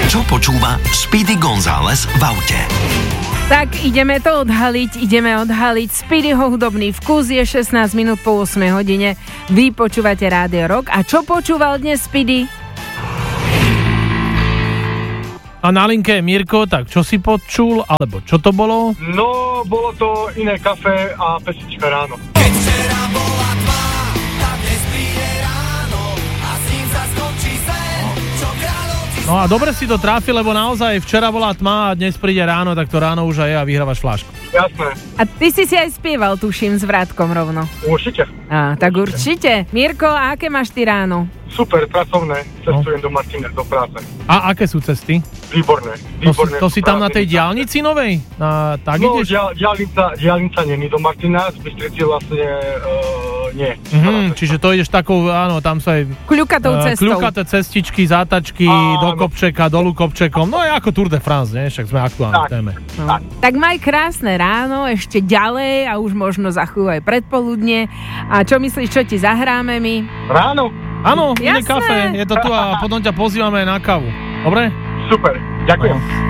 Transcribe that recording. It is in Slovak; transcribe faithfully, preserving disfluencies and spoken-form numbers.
Čo počúva Speedy González v aute? Tak ideme to odhaliť, ideme odhaliť Speedyho hudobný vkus. Je šestnásť minút po ôsmej hodine. Vy počúvate Rádio Rock. A čo počúval dnes Speedy? A na linke je Mirko, tak čo si počul, alebo čo to bolo? No, bolo to Iné kafe a pesnička Ráno. Keď včera bola tma, tak dnes príde ráno a s ním sa skončí sen, čo kráľovci... No a dobre si to trafil, lebo naozaj včera bola tma a dnes príde ráno, tak to ráno už aj je a vyhrávaš fľašku. Jasné. A ty si si aj spieval, tuším, s Vrátkom rovno. Určite. Á, tak určite. Mirko, a aké máš ty ráno? Super, pracovné. Cestujem no. do Martina, do práce. A aké sú cesty? Výborné. To, Výborné. to si tam na tej diaľnici novej? Na, tak no, ideš? dia, diaľnica, diaľnica nie, do Martina, z Bystrici vlastne uh, nie. Mhm, čiže to ideš takou, áno, tam sa aj... Kľukatou uh, cestou. Kľukaté cestičky, zátačky, áno. Do kopčeka, dolu kopčekom. No je ako Tour de France, nie? Však sme aktuálne v téme. No. Tak. tak maj krásne ráno, ešte ďalej a už možno za chvíľu aj predpoludne. A čo myslíš, čo ti zahráme my? Ráno. Áno, Iné Jasné. kafe, je to tu a potom ťa pozývame na kávu. Dobre? Super, ďakujem. No.